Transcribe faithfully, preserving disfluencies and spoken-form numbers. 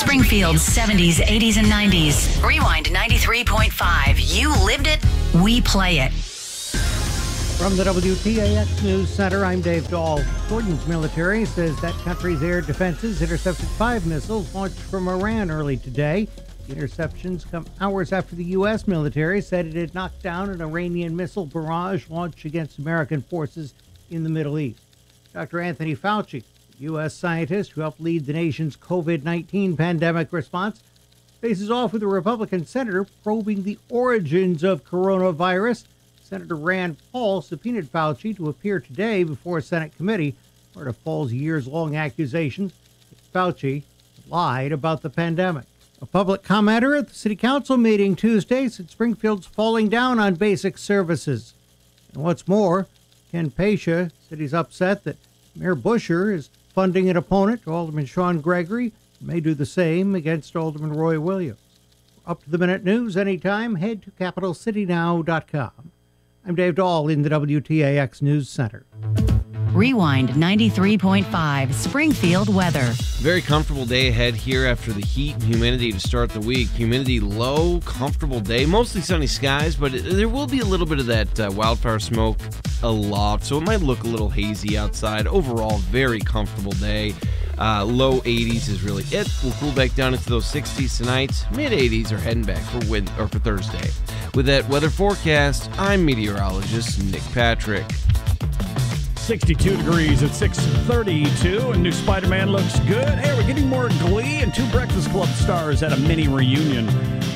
Springfield's seventies, eighties, and nineties. Rewind ninety-three point five. You lived it, we play it. From the W T A X News Center, I'm Dave Dahl. Jordan's military says that country's air defenses intercepted five missiles launched from Iran early today. The interceptions come hours after the U S military said it had knocked down an Iranian missile barrage launched against American forces in the Middle East. Doctor Anthony Fauci, the U S scientist who helped lead the nation's covid nineteen pandemic response, faces off with a Republican senator probing the origins of coronavirus. Senator Rand Paul subpoenaed Fauci to appear today before a Senate committee, part of Paul's years-long accusations that Fauci lied about the pandemic. A public commenter at the City Council meeting Tuesday said Springfield's falling down on basic services. And what's more, Ken Pasha said he's upset that Mayor Busher is funding an opponent, Alderman Sean Gregory, who may do the same against Alderman Roy Williams. For up-to-the-minute news anytime, head to capital city now dot com. I'm Dave Dahl in the W T A X News Center. Rewind ninety-three point five. Springfield weather. Very comfortable day ahead here after the heat and humidity to start the week. Humidity low, comfortable day, mostly sunny skies, but it, there will be a little bit of that uh, wildfire smoke aloft, so it might look a little hazy outside. Overall, very comfortable day. Uh, low eighties is really it. We'll cool back down into those sixties tonight. Mid eighties are heading back for win- or for Thursday. With that weather forecast, I'm meteorologist Nick Patrick. sixty-two degrees at six thirty-two, and new Spider-Man looks good. Hey, we're getting more Glee, and two Breakfast Club stars at a mini reunion.